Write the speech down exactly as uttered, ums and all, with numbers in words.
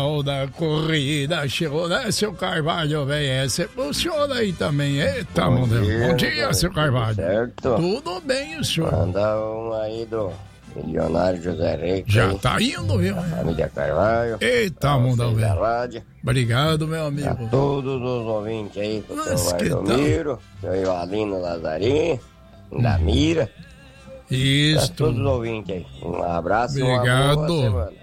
Da corrida chegou, né, seu Carvalho, vem, esse o senhor aí também, eita, bom dia, bom dia, seu Carvalho. Certo? Tudo bem, o senhor? Manda um aí do milionário José Reis. Já aí, tá indo, viu? família Carvalho. Eita, mundão, da velho. rádio. Obrigado, meu A amigo. todos os ouvintes aí, do Mas seu que Mardomiro, seu Ivalino Lazarim, da Mira. Pra Isso. todos os ouvintes aí. Um abraço e uma Obrigado. boa semana.